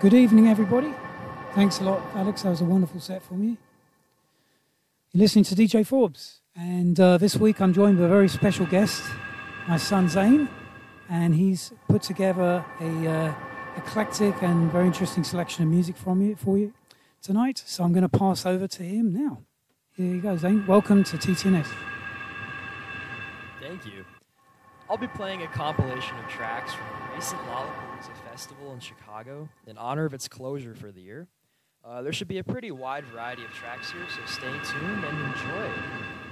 Good evening, everybody. Thanks a lot, Alex. That was a wonderful set from you. You're listening to DJ Forbes, and this week I'm joined with a very special guest, my son Zane, and he's put together a eclectic and very interesting selection of music for you tonight. So I'm going to pass over to him now. Here you go, Zane. Welcome to TTNS. Thank you. I'll be playing a compilation of tracks from the recent Lollapalooza Festival in Chicago in honor of its closure for the year. There should be a pretty wide variety of tracks here, so stay tuned and enjoy.